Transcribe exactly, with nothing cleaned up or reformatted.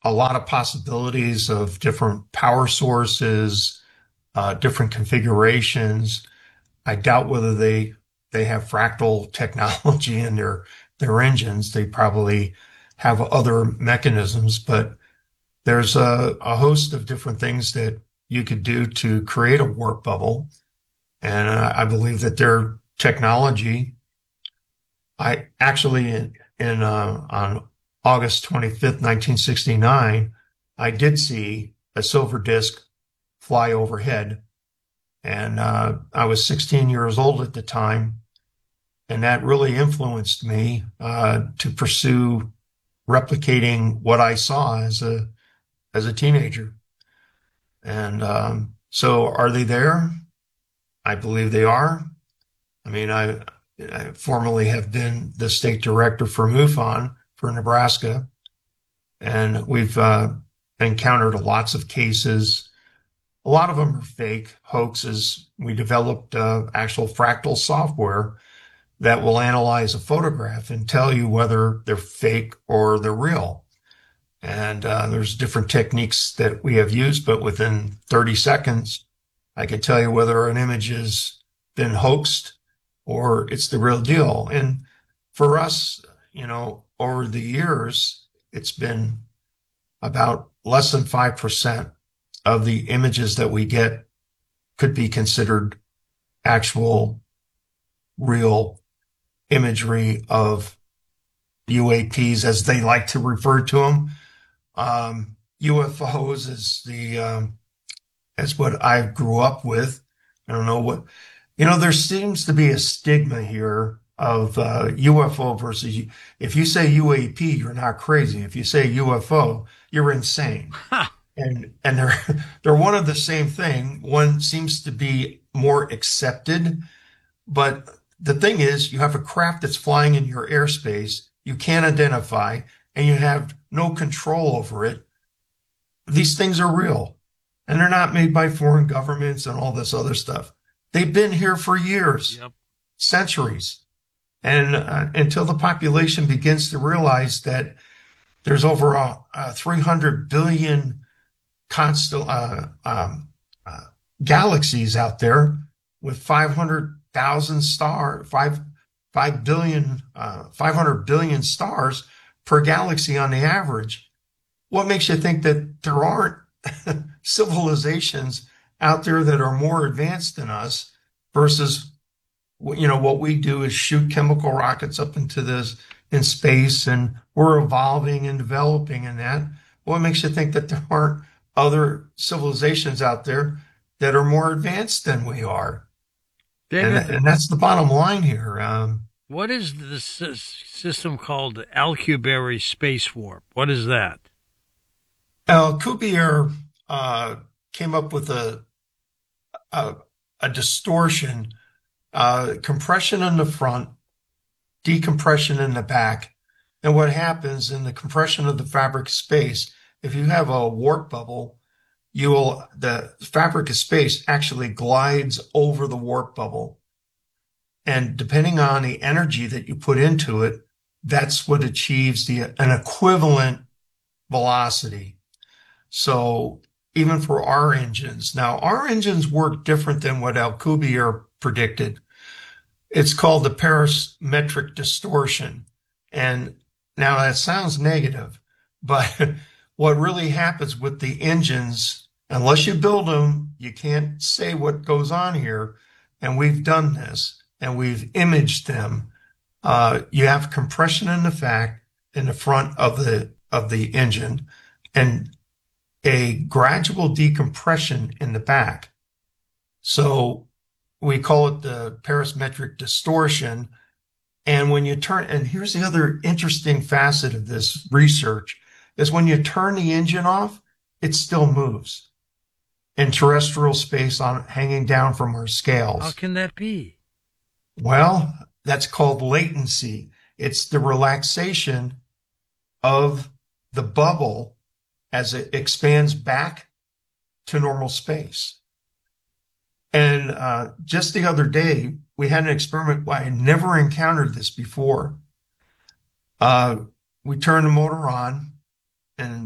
a lot of possibilities of different power sources, uh, different configurations. I doubt whether they they have fractal technology in their their engines. They probably have other mechanisms, but there's a, a host of different things that you could do to create a warp bubble. And uh, I believe that their technology, I actually in, in uh, on August twenty-fifth, nineteen sixty-nine, I did see a silver disc fly overhead. And uh, I was sixteen years old at the time. And that really influenced me uh, to pursue replicating what I saw as a as a teenager. And um, so are they there? I believe they are. I mean, I, I formerly have been the state director for MUFON for Nebraska, and we've uh, encountered lots of cases. A lot of them are fake hoaxes. We developed uh, actual fractal software that will analyze a photograph and tell you whether they're fake or they're real. And uh, there's different techniques that we have used, but within thirty seconds, I can tell you whether an image has been hoaxed or it's the real deal. And for us, you know, over the years, it's been about less than five percent of the images that we get could be considered actual, real imagery of U A Ps, as they like to refer to them. Um, U F Os is the um, as what I grew up with. I don't know what, you know, there seems to be a stigma here of uh, U F O versus, if you say U A P, you're not crazy. If you say U F O, you're insane. Ha! And and they're they're one of the same thing. One seems to be more accepted, but the thing is, you have a craft that's flying in your airspace, you can't identify, and you have no control over it. These things are real, and they're not made by foreign governments and all this other stuff. They've been here for years, Yep. centuries, and uh, until the population begins to realize that there's over a, a three hundred billion constel- uh, um, uh, galaxies out there with five hundred thousand star, five, five billion, uh, five hundred billion stars per galaxy on the average. What makes you think that there aren't civilizations out there that are more advanced than us versus, you know, what we do is shoot chemical rockets up into this in space, and we're evolving and developing in that. What makes you think that there aren't other civilizations out there that are more advanced than we are? David, And, and that's the bottom line here. Um, what is the system called Alcubierre Space Warp? What is that? Alcubierre uh, came up with a a, a distortion, uh, compression in the front, decompression in the back. And what happens in the compression of the fabric of space, if you have a warp bubble, you will, the fabric of space actually glides over the warp bubble. And depending on the energy that you put into it, that's what achieves the an equivalent velocity. So even for our engines, now our engines work different than what Alcubierre predicted. It's called the parametric distortion. And now that sounds negative, but what really happens with the engines, unless you build them, you can't say what goes on here. And we've done this, and we've imaged them. Uh, you have compression in the fact in the front of the of the engine, and a gradual decompression in the back. So we call it the parametric distortion. And when you turn, and here's the other interesting facet of this research, is when you turn the engine off, it still moves in terrestrial space on hanging down from our scales. How can that be? Well, that's called latency. It's the relaxation of the bubble as it expands back to normal space. And uh, just the other day, we had an experiment. I had never encountered this before. Uh, we turned the motor on, and